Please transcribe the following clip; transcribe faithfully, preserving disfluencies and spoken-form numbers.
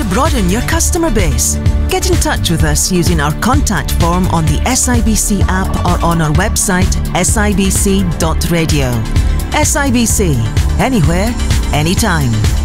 to broaden your customer base? Get in touch with us using our contact form on the S I B C app or on our website S I B C dot radio. S I B C, anywhere, anytime.